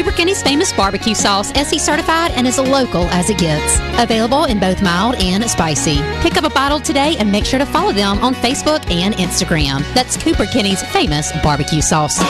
Cooper Kenny's famous barbecue sauce, SE certified, and as local as it gets. Available in both mild and spicy. Pick up a bottle today and make sure to follow them on Facebook and Instagram. That's Cooper Kenny's famous barbecue sauce.